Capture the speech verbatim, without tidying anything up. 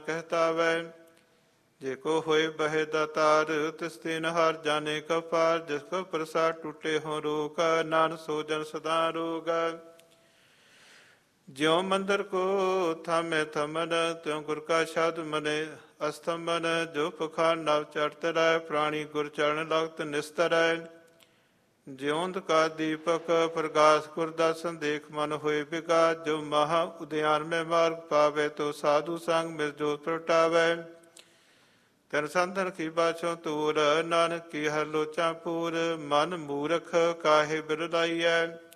कहतावै। जेको होए बहे दातार तिस दिन हर जाने का पार। जिसको प्रसाद टूटे हो रोग नानक सो जन सदा रोग। ज्यों मंदिर को थामे थमन त्यों गुर का शब्द मने अस्तमन। जो पखार नव चढ़त रह प्राणी गुर चरण लगत निस्तर। ज्योंद का दीपक प्रकाश गुर दर्शन देख मन होए विकास। जो महा उद्यान में मार्ग पावे तो साधु संग मिल जोत प्रगटावे। तिन संतन की बाछों तूर नानक की हर लोचा पूर। मन मूरख काहे बिरलाइयै